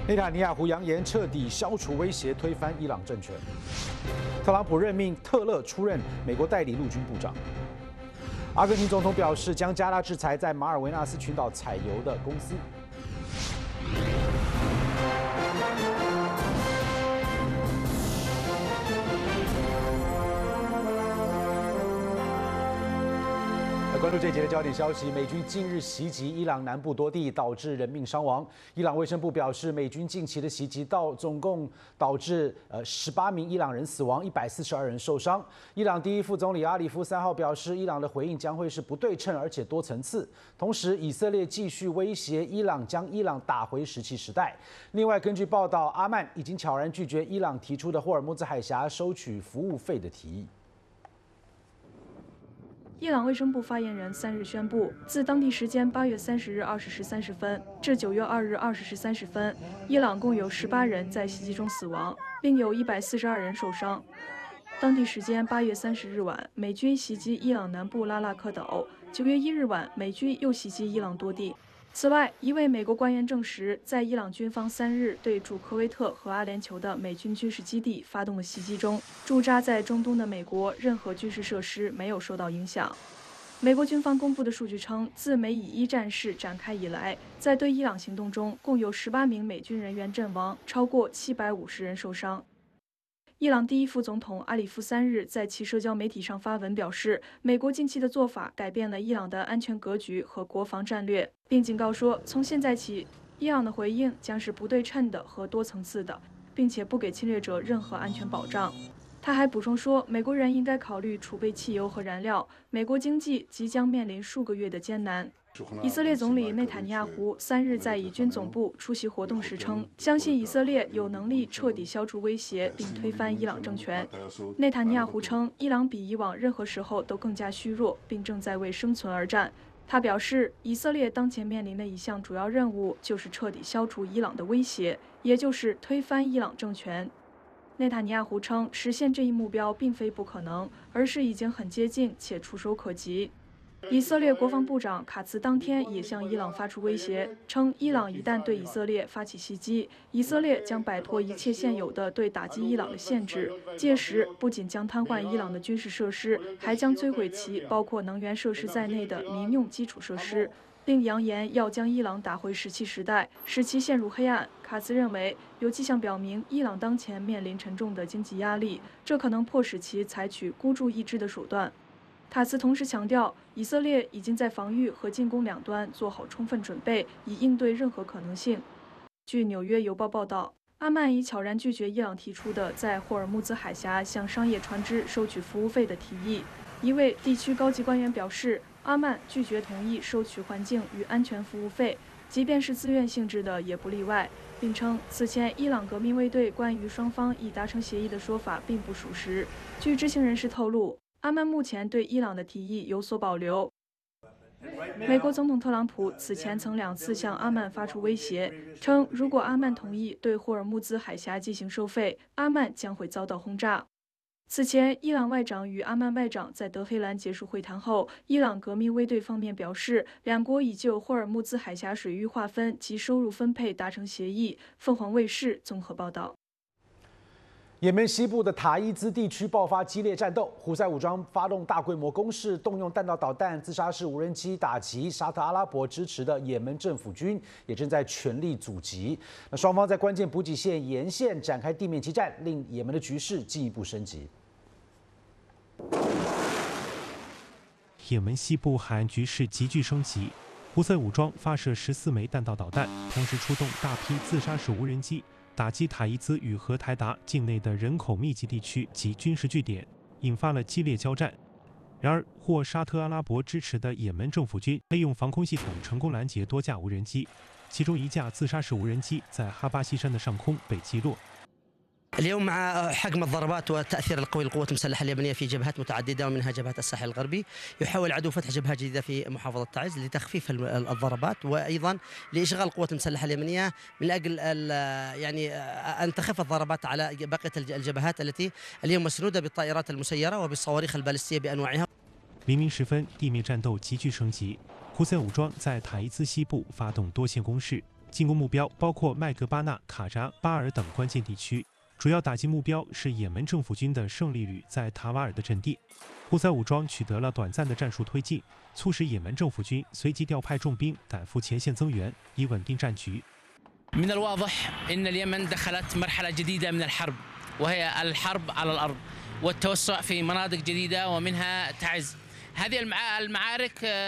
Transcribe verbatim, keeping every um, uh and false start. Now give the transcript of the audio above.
内塔尼亚胡扬言彻底消除威胁，推翻伊朗政权。特朗普任命特勒出任美国代理陆军部长。阿根廷总统表示将加大制裁在马尔维纳斯群岛采油的公司。关注这节的焦点消息，美军近日袭击伊朗南部多地，导致人命伤亡。伊朗卫生部表示，美军近期的袭击到总共导致呃十八名伊朗人死亡，一百四十二人受伤。伊朗第一副总理阿里夫三号表示，伊朗的回应将会是不对称而且多层次。同时，以色列继续威胁伊朗，将伊朗打回石器时代。另外，根据报道，阿曼已经悄然拒绝伊朗提出的霍尔木兹海峡收取服务费的提议。 伊朗卫生部发言人三日宣布，自当地时间八月三十日二十时三十分至九月二日二十时三十分，伊朗共有十八人在袭击中死亡，另有一百四十二人受伤。当地时间八月三十日晚，美军袭击伊朗南部拉纳克岛；九月一日晚，美军又袭击伊朗多地。此外，一位美国官员证实，在伊朗军方三日对驻科威特和阿联酋的美军军事基地发动的袭击中，驻扎在中东的美国任何军事设施没有受到影响。美国军方公布的数据称，自美以一战事展开以来，在对伊朗行动中，共有十八名美军人员阵亡，超过七百五十人受伤。伊朗第一副总统阿里夫三日在其社交媒体上发文表示，美国近期的做法改变了伊朗的安全格局和国防战略，并警告说，从现在起，伊朗的回应将是不对称的和多层次的，并且不给侵略者任何安全保障。他还补充说，美国人应该考虑储备汽油和燃料，美国经济即将面临数个月的艰难。以色列总理内塔尼亚胡三日在以军总部出席活动时称，相信以色列有能力彻底消除威胁并推翻伊朗政权。内塔尼亚胡称，伊朗比以往任何时候都更加虚弱，并正在为生存而战。他表示，以色列当前面临的一项主要任务就是彻底消除伊朗的威胁，也就是推翻伊朗政权。内塔尼亚胡称，实现这一目标并非不可能，而是已经很接近且触手可及。以色列国防部长卡茨当天也向伊朗发出威胁，称伊朗一旦对以色列发起袭击，以色列将摆脱一切现有的对打击伊朗的限制，届时不仅将瘫痪伊朗的军事设施，还将摧毁其包括能源设施在内的民用基础设施，并扬言要将伊朗打回石器时代，使其陷入黑暗。卡茨认为，有迹象表明伊朗当前面临沉重的经济压力，这可能迫使其采取孤注一掷的手段。卡茨同时强调，以色列已经在防御和进攻两端做好充分准备，以应对任何可能性。据《纽约邮报》报道，阿曼已悄然拒绝伊朗提出的在霍尔木兹海峡向商业船只收取服务费的提议。一位地区高级官员表示，阿曼拒绝同意收取环境与安全服务费，即便是自愿性质的也不例外，并称此前伊朗革命卫队关于双方已达成协议的说法并不属实。据知情人士透露，阿曼目前对伊朗的提议有所保留。美国总统特朗普此前曾两次向阿曼发出威胁，称如果阿曼同意对霍尔木兹海峡进行收费，阿曼将会遭到轰炸。此前，伊朗外长与阿曼外长在德黑兰结束会谈后，伊朗革命卫队方面表示，两国已就霍尔木兹海峡水域划分及收入分配达成协议。凤凰卫视综合报道。 也门西部的塔伊兹地区爆发激烈战斗，胡塞武装发动大规模攻势，动用弹道导弹、自杀式无人机打击沙特阿拉伯支持的也门政府军，也正在全力阻击。那双方在关键补给线沿线展开地面激战，令也门的局势进一步升级。 也门西部海岸局势急剧升级，胡塞武装发射十四枚弹道导弹，同时出动大批自杀式无人机，打击塔伊兹与荷台达境内的人口密集地区及军事据点，引发了激烈交战。然而，获沙特阿拉伯支持的也门政府军利用防空系统成功拦截多架无人机，其中一架自杀式无人机在哈巴西山的上空被击落。 اليوم مع حجم الضربات والتأثير القوي للقوات المسلحة اليمنية في جبهات متعددة ومنها جبهة الساحل الغربي، يحاول العدو فتح جبهة جديدة في محافظة تعز لتخفيف الضربات وأيضا لإشغال القوات المسلحة اليمنية من أجل يعني أن تخف الضربات على بقية الجبهات التي اليوم مسنودة بالطائرات المسيرة وبالصواريخ البالستية بأنواعها。 黎明时分，地面战斗急剧升级，胡塞武装在塔伊兹西部发动多线攻势， 进攻目标包括麦格巴纳、卡扎、巴尔等关键地区。主要打击目标是也门政府军的胜利旅在塔瓦尔的阵地。胡塞武装取得了短暂的战术推进，促使也门政府军随即调派重兵赶赴前线增援，以稳定战局。 من الواضح أن اليمن دخلت مرحلة جديدة من الحرب وهي الحرب على الأرض والتوسع في مناطق جديدة ومنها تعز. هذه المعارك